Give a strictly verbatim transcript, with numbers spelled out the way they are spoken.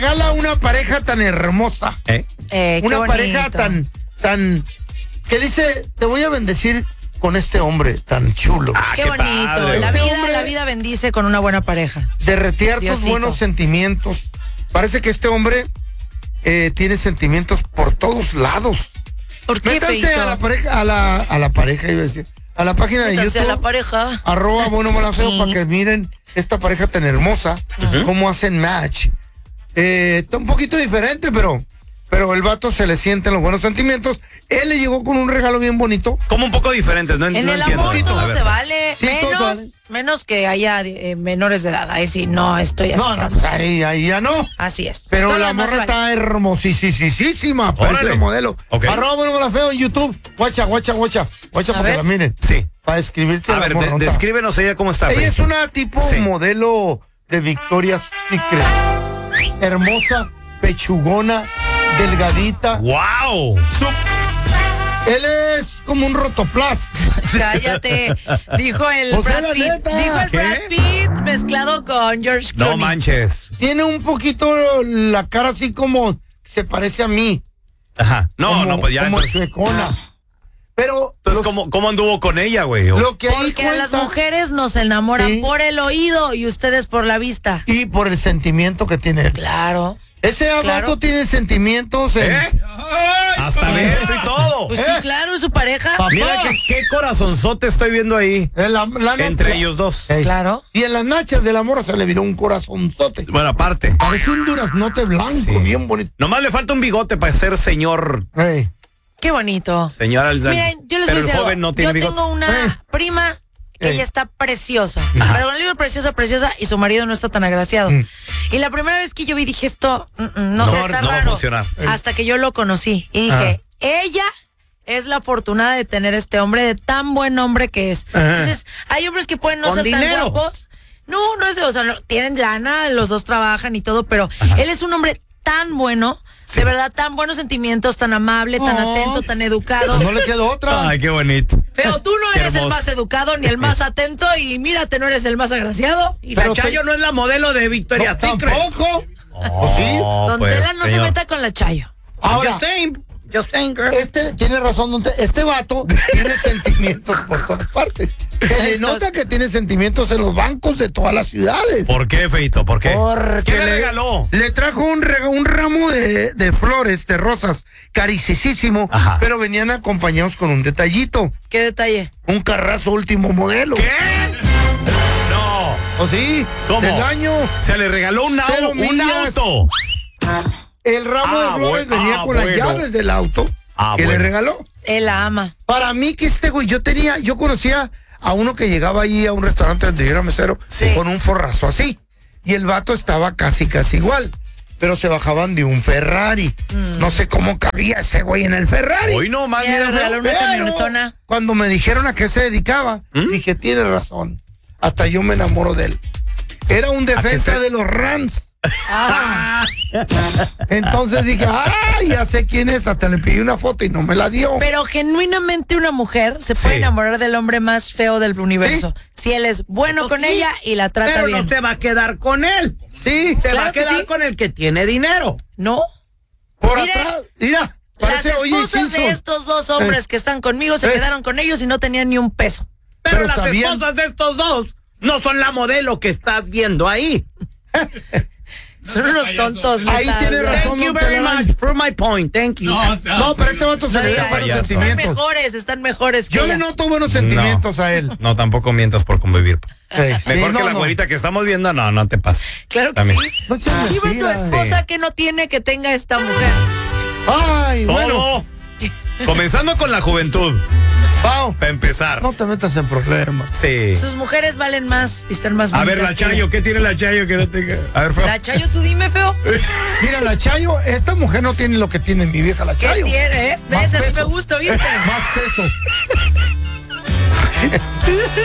regala una pareja tan hermosa. ¿Eh? Eh, una qué pareja bonito. tan, tan, que dice, te voy a bendecir con este hombre tan chulo. Ah, Qué, qué bonito. padre, la güey. vida, Este hombre- la vida bendice con una buena pareja. Derretir tus Diosito. buenos sentimientos. Parece que este hombre eh, tiene sentimientos por todos lados. ¿Por qué, Métanse feito? a la pareja, a la, a la pareja, iba a decir, a la página de Métanse a YouTube. la pareja. Arroba bueno mala feo Sí. para que miren esta pareja tan hermosa, cómo hacen match. Eh, está un poquito diferente, pero, pero el vato se le sienten los buenos sentimientos. Él le llegó con un regalo bien bonito. Como un poco diferentes, no, En no el entiendo. amor A todo ver. se vale. Sí, todo se vale. menos, menos que haya eh, menores de edad. Ahí sí, no estoy así. No, no, pues ahí, ahí ya no. Así es. Pero Todo lo la demás morra vale. está hermosísima, parece Órale. la modelo. Ok. Arroba bueno mala feo en YouTube. Guacha, guacha, guacha. Guacha A para que ver. la miren. Sí. Para escribirte A la ver, de- morrota. descríbenos ella cómo está. Ella Freddy. es una tipo Sí. modelo de Victoria's Secret. Hermosa, pechugona, delgadita. ¡Wow! Sup- Él es como un rotoplas. Cállate. Dijo el O sea, Brad la Pitt. neta. Dijo el ¿Qué? Brad Pitt mezclado con George Clooney. No manches. Tiene un poquito la cara así como se parece a mí. Ajá. No, como, no, pues ya. Como Entonces, chuecona. Pero entonces, los- ¿cómo, ¿cómo anduvo con ella, güey? O- lo que ahí Porque a las cuenta, mujeres nos enamoran Sí. por el oído y ustedes por la vista. y por el sentimiento que tiene él. Claro. Ese Claro. vato tiene sentimientos en... ¿Eh? Hasta beso y todo. Pues ¿Eh? sí, claro, es su pareja. Papá. Mira qué, qué corazonzote estoy viendo ahí. En la- la neta. Entre ellos dos. Ey. Claro. Y en las nachas de la morra se le viró un corazonzote. Bueno, aparte. Parece un duraznote blanco, Sí. bien bonito. Nomás le falta un bigote para ser señor. Ey. Qué bonito. Señora Alzan. Miren, yo les Pero voy a el decir joven algo. no tiene Yo bigote. tengo una Eh. prima que Eh. ella está preciosa. Pero el libro preciosa, preciosa y su marido no está tan agraciado. Mm. Y la primera vez que yo vi dije esto, mm, mm, no, No, sé, está no va a raro. funcionar. Hasta que yo lo conocí y dije, ella es la afortunada de tener este hombre, de tan buen hombre que es. Ajá. Entonces, hay hombres que pueden no Con ser dinero. tan guapos. No, no es de, o sea, no, tienen lana, los dos trabajan y todo, pero él es un hombre tan bueno, Sí. de verdad, tan buenos sentimientos, tan amable, tan Oh. atento, tan educado. No le quedó otra. Ay, qué bonito. Feo, tú no Qué eres el hermoso. más educado ni el más atento y mírate, no eres el más agraciado. Y Pero la Chayo te- no es la modelo de Victoria's No, Secret. tampoco. ¿O sí? Oh, Don pues, Tela no se señor. meta con la Chayo. Ahora, Just saying, just saying, girl. este tiene razón, don Te- este vato tiene sentimientos por todas partes. Se le Estos- nota que tiene sentimientos en los bancos de todas las ciudades. ¿Por qué, Feito? ¿Por qué? Porque ¿Qué le regaló? Le trajo un, rega- un ramo de, de flores, de rosas, caricísimo, Ajá. pero venían acompañados con un detallito. ¿Qué detalle? Un carrazo último modelo. ¿Qué? No. ¿O sí? ¿Cómo? Del año. Se le regaló un, au- Cero un millas. auto. El ramo Ah, de flores bueno. venía Ah, con las bueno. llaves del auto Ah, que bueno. le regaló. Él la ama. Para mí que este güey, yo tenía, yo conocía a uno que llegaba ahí a un restaurante donde yo era mesero Sí. con un forrazo así. Y el vato estaba casi, casi igual. Pero se bajaban de un Ferrari. No sé cómo cabía ese güey en el Ferrari. Hoy no más, Mira, mira, le regaló una Pero camionetona. cuando me dijeron a qué se dedicaba, ¿Mm? dije, tiene razón. Hasta yo me enamoro de él. Era un defensa se- de los Rams. Ah, Entonces dije, ah, ya sé quién es. Hasta le pedí una foto y no me la dio. pero genuinamente una mujer se puede Sí. enamorar del hombre más feo del universo. Si él es bueno Eso con sí, ella y la trata Pero bien. no se va a quedar con él. Sí, Se Claro va a que quedar sí. con el que tiene dinero. ¿No? por Mire, atrás. Mira, Las parece O J esposas Simpson. de estos dos hombres Eh. que están conmigo se Eh. quedaron con ellos y no tenían ni un peso. Pero, Pero las sabían- esposas de estos dos no son la modelo que estás viendo ahí. Son unos tontos. Ahí neta. tiene razón. Thank you don very Telaraño. much. Prove my point. Thank you. No, pero este vato se No le diga da buenos eso. Están sentimientos. mejores, están mejores que Yo le ella. noto buenos sentimientos a él. No, tampoco mientas por convivir. Ey, sí, Mejor no, que la no. güerita que estamos viendo, no, no te pases. Claro que También. sí. No eches Dime tu mentiras. esposa que no tiene que tenga esta mujer. Ay, bueno, Todo. Comenzando con la juventud, Pao, para empezar. no te metas en problemas. Sí. Sus mujeres valen más y están más A bonitas. ver, la que Chayo, ¿qué tiene la Chayo que no tenga? A ver, ella. feo. La Chayo, tú dime, feo. Mira, la Chayo, esta mujer no tiene lo que tiene mi vieja, la ¿Qué Chayo. tienes? Más ¿Ves? Así peso. me gusta, ¿viste? Más peso.